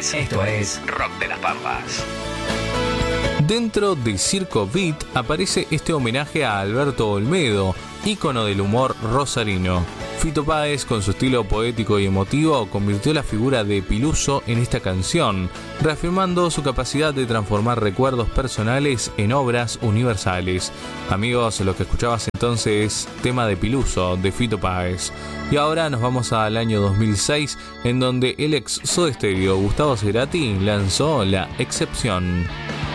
Páez. Esto es Rock de las Pampas. Dentro de Circo Beat aparece este homenaje a Alberto Olmedo, ícono del humor rosarino. Fito Páez, con su estilo poético y emotivo, convirtió la figura de Piluso en esta canción, reafirmando su capacidad de transformar recuerdos personales en obras universales. Amigos, lo que escuchabas entonces, tema de Piluso, de Fito Páez. Y ahora nos vamos al año 2006, en donde el ex Soda Stereo, Gustavo Cerati, lanzó La Excepción.